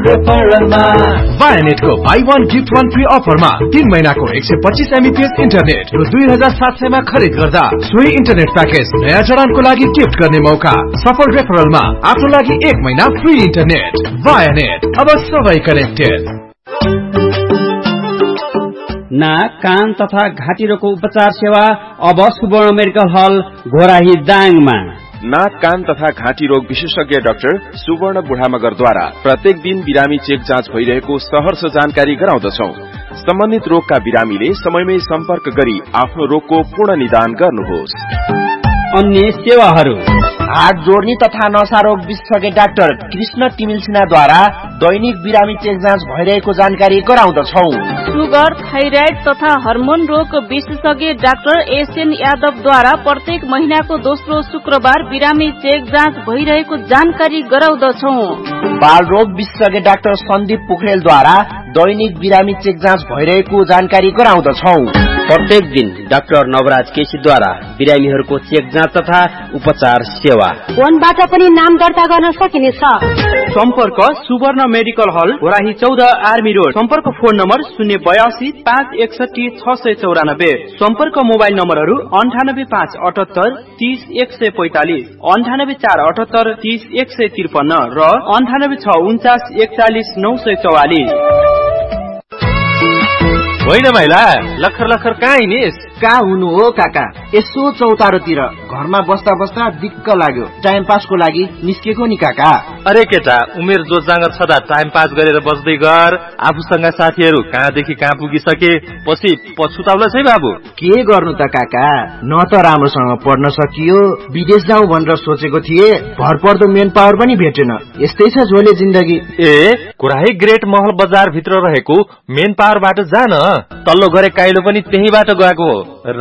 रेफरलमा वायानेटको by 1 gift 1 free अफरमा 3 महिनाको 125 MBPS internet रु 2700 मा खरिद गर्दा सोही इन्टरनेट प्याकेज नयाँ जडानको लागि गिफ्ट गर्ने मौका। सफल रेफरलमा आफ्नो लागि 1 महिना फ्री इन्टरनेट। वायानेट, अब सबै कनेक्टेड। नाक, कान तथा घाँटी रोगको उपचार सेवा अब सुवर्ण मेडिकल हल घोराही दाङमा। नाक, कान तथा घाँटी रोग विशेषज्ञ डाक्टर सुवर्ण बुढामगरद्वारा प्रत्येक दिन बिरामी चेक जाँच भइरहेको सहर्ष जानकारी गराउँदछौ। सम्बन्धित रोगका बिरामीले समयमै सम्पर्क गरी आफ्नो रोगको पूर्ण निदान गर्नुहोस्। अन्य सेवाहरू हात जोड्ने तथा नसा रोग विशेषज्ञ डाक्टर कृष्ण तिमिल सिन्हाद्वारा दैनिक बिरामी चेक जाँच भइरहेको जानकारी गराउँदछौ। सुगर, थाइराइड तथा हार्मोन रोग विशेषज्ञ डाक्टर एसएन यादवद्वारा प्रत्येक महिनाको दोस्रो शुक्रबार बिरामी चेक जाँच भइरहेको जानकारी गराउँदछौ। बाल रोग विशेषज्ञ डाक्टर सन्दीप पोखरेलद्वारा दैनिक बिरामी चेक जाँच भइरहेको जानकारी गराउँदछौ। प्रत्येक दिन डाक्टर नवराज केसीद्वारा बिरामीहरूको चेक जाँच तथा उपचार सेवा। फोनबाट पनि नाम दर्ता गर्न सकिनेछ। सम्पर्क सुवर्ण मेडिकल हल घोराही 14 आर्मी रोड। सम्पर्क फोन नम्बर 082 561 694। सम्पर्क मोबाइल नम्बरहरू 98578 30 145, 98478 30 153 र 98649 41 944। होइन माइला, लखर लखर कहाँ हिँडिस? कहाँ हुनु हो काका, यसो चौतारोतिर घरमा बस्दा बस्दा दिक्क लाग्यो। टाइम पासको लागि निस्केको नि काका। अरे केटा, उमेर जोजाँगर छँदा टाइम पास गरेर बस्दै गर। आफूसँग साथीहरू कहाँदेखि कहाँ पुगिसके, पछि पछुताउला छै बाबु। के गर्नु त काका, न त राम्रोसँग पढ्न सकियो, विदेश जाउँ भनेर सोचेको थिए, भरपर्दो मेन पावर पनि भेटेन। यस्तै छ झोले जिन्दगी। ए, घोराही ग्रेट महल बजार भित्र रहेको मेन पावरबाट जान, तल्लो गरे काइलो पनि त्यहीबाट गएको हो।